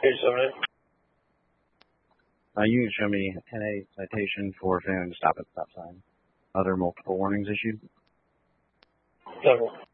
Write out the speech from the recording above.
Page 7. You can show me NA citation for failing to stop at stop sign. Other multiple warnings issued? Several.